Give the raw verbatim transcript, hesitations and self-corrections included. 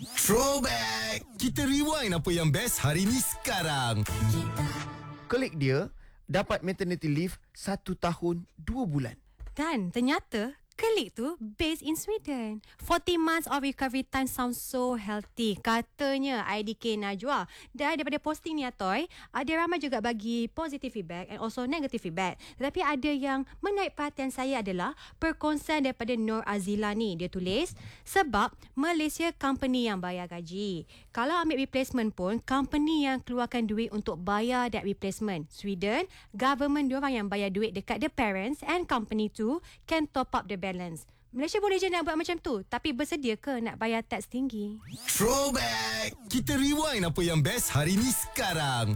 Throwback! Kita rewind apa yang best hari ni sekarang. Kolik dia dapat maternity leave satu tahun dua bulan. Dan ternyata Klik tu based in Sweden. forty months of recovery time sounds so healthy, katanya I D K Najwa. Dan daripada posting ni Atoy, ada ramai juga bagi positive feedback and also negative feedback. Tetapi ada yang menarik perhatian saya adalah perkongsian daripada Nur Azila ni. Dia tulis, sebab Malaysia company yang bayar gaji. Kalau ambil replacement pun, company yang keluarkan duit untuk bayar that replacement. Sweden, government diorang yang bayar duit dekat the parents, and company tu can top up the balance. Malaysia boleh je nak buat macam tu, tapi bersedia ke nak bayar tax tinggi? Throwback! Kita rewind apa yang best hari ni sekarang.